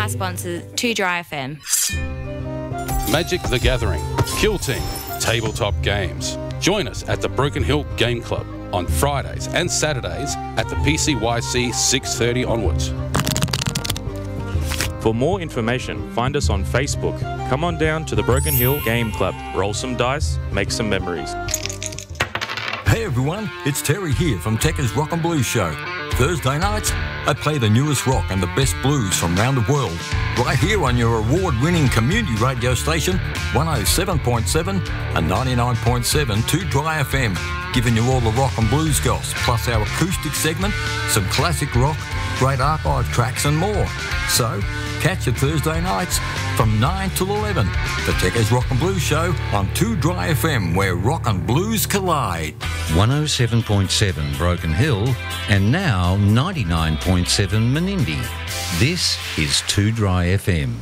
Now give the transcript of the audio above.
our sponsor, 2 Dry FM. Magic the Gathering, Kill Team, tabletop games. Join us at the Broken Hill Game Club on Fridays and Saturdays at the PCYC 6:30 onwards. For more information, find us on Facebook. Come on down to the Broken Hill Game Club. Roll some dice, make some memories. Hey everyone, it's Terry here from Tekka's Rock and Blues Show. Thursday nights, I play the newest rock and the best blues from around the world, right here on your award-winning community radio station, 107.7 and 99.7 2 Dry FM, giving you all the rock and blues goss, plus our acoustic segment, some classic rock, great archive tracks and more. So, catch it Thursday nights from 9 till 11, the Tekka's Rock and Blues Show on 2 Dry FM, where rock and blues collide. 107.7 Broken Hill and now 99.7 Menindee. This is 2 Dry FM.